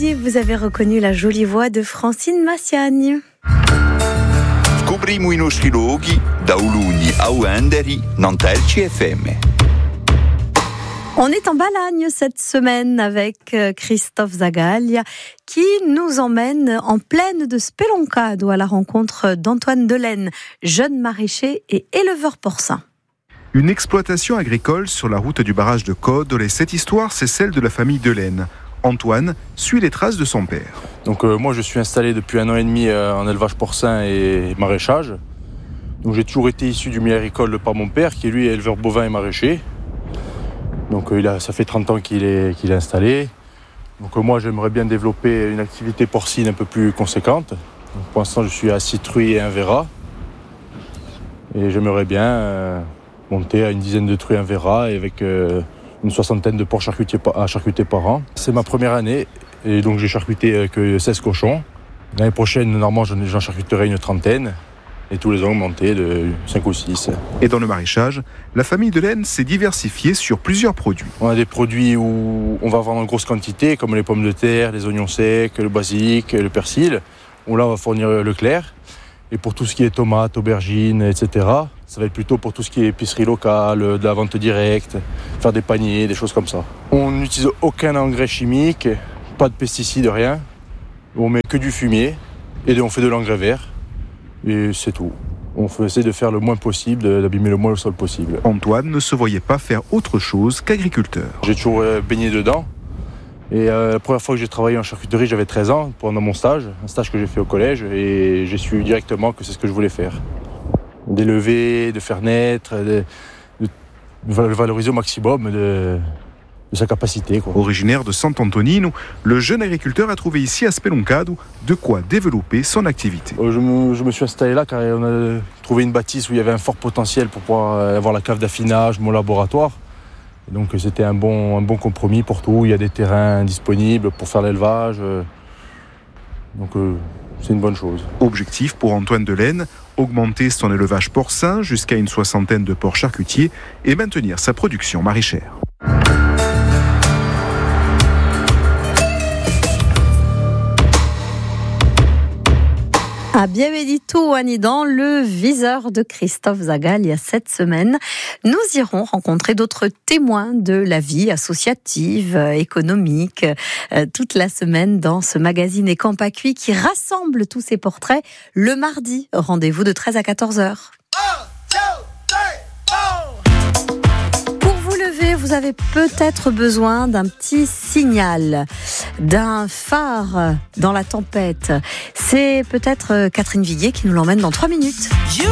Mélodie, vous avez reconnu la jolie voix de Francine Massiagne. Scopriamo i nostri luoghi da Ulugni a Uenderi, Nantelci FM. On est en Balagne cette semaine avec Christophe Zagaglia qui nous emmène en plaine de Speloncado à la rencontre d'Antoine Delaine, jeune maraîcher et éleveur porcin. Une exploitation agricole sur la route du barrage de Caude. Et cette histoire, c'est celle de la famille Delaine. Antoine suit les traces de son père. Donc moi je suis installé depuis 1 an et demi en élevage porcin et maraîchage. Donc j'ai toujours été issu du milieu agricole par mon père qui lui est éleveur bovin et maraîcher. Donc ça fait 30 ans qu'il est installé. Donc moi j'aimerais bien développer une activité porcine un peu plus conséquente. Donc, pour l'instant je suis à 6 truies et 1 verra. Et j'aimerais bien monter à une dizaine de truies et 1 verra et avec une 60aine de porcs à charcuter par an. C'est ma première année et donc j'ai charcuté que 16 cochons. L'année prochaine, normalement, j'en charcuterai une 30aine et tous les ans augmenter de 5 ou 6. Et dans le maraîchage, la famille Delaine s'est diversifiée sur plusieurs produits. On a des produits où on va vendre en grosse quantité, comme les pommes de terre, les oignons secs, le basilic, le persil, où là on va fournir le clair. Et pour tout ce qui est tomates, aubergines, etc., ça va être plutôt pour tout ce qui est épicerie locale, de la vente directe, faire des paniers, des choses comme ça. On n'utilise aucun engrais chimique, pas de pesticides, rien. On met que du fumier et on fait de l'engrais vert. Et c'est tout. On essaie de faire le moins possible, d'abîmer le moins le sol possible. Antoine ne se voyait pas faire autre chose qu'agriculteur. J'ai toujours baigné dedans. Et la première fois que j'ai travaillé en charcuterie, j'avais 13 ans pendant mon stage, un stage que j'ai fait au collège, et j'ai su directement que c'est ce que je voulais faire. D'élever, de faire naître, de valoriser au maximum de sa capacité, quoi. Originaire de Sant'Antonino, le jeune agriculteur a trouvé ici à Speloncado de quoi développer son activité. Je me suis installé là car on a trouvé une bâtisse où il y avait un fort potentiel pour pouvoir avoir la cave d'affinage, mon laboratoire. Et donc c'était un bon compromis pour tout. Il y a des terrains disponibles pour faire l'élevage. Donc c'est une bonne chose. Objectif pour Antoine Delaine, augmenter son élevage porcin jusqu'à une 60aine de porcs charcutiers et maintenir sa production maraîchère. À Bienvenido Anidan, le viseur de Christophe Zagaglia cette semaine, nous irons rencontrer d'autres témoins de la vie associative, économique, toute la semaine dans ce magazine Et Camp à Cuit qui rassemble tous ces portraits le mardi. Rendez-vous de 13 à 14h. Vous avez peut-être besoin d'un petit signal, d'un phare dans la tempête. C'est peut-être Catherine Viguier qui nous l'emmène dans 3 minutes.